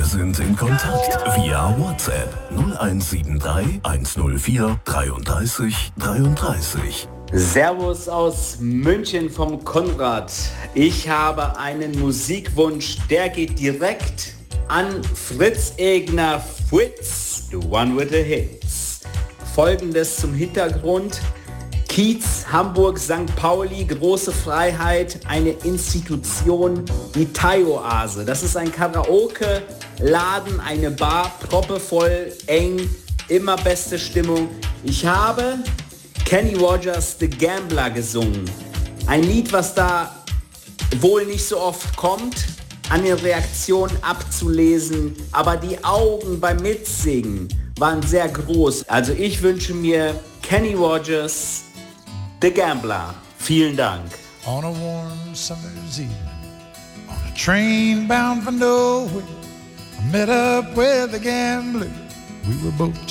sind in Kontakt via WhatsApp 0173 104 33 33. Servus aus München vom Konrad. Ich habe einen Musikwunsch, der geht direkt an Fritz Egner. Fritz, the one with the hits. Folgendes zum Hintergrund. Kiez, Hamburg, St. Pauli, große Freiheit, eine Institution, die Thai-Oase. Das ist ein Karaoke-Laden, eine Bar, proppevoll, eng, immer beste Stimmung. Ich habe Kenny Rogers The Gambler gesungen. Ein Lied, was da wohl nicht so oft kommt, an den Reaktionen abzulesen, aber die Augen beim Mitsingen waren sehr groß. Also ich wünsche mir Kenny Rogers The Gambler. Vielen Dank. On a warm summer's evening, on a train bound for nowhere, I met up with a gambler. We were both